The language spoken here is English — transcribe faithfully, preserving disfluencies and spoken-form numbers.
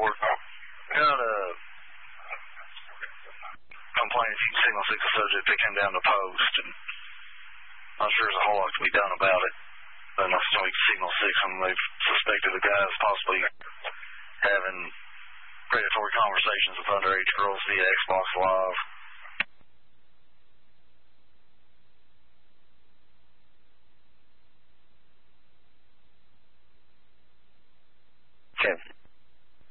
Ford. Got a complaint from Signal six subject that came down the post, and I'm not sure there's a whole lot to be done about it. And I was talking to Signal six, and they've suspected the guys possibly having predatory conversations with underage girls via Xbox Live.